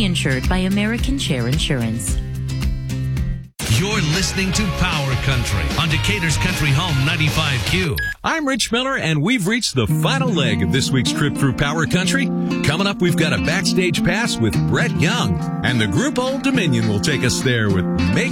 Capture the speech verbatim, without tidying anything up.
fully insured by American Share Insurance. You're listening to Power Country on Decatur's Country Home ninety-five Q. I'm Rich Miller, and we've reached the final leg of this week's trip through Power Country. Coming up, we've got a backstage pass with Brett Young, and the group Old Dominion will take us there with Make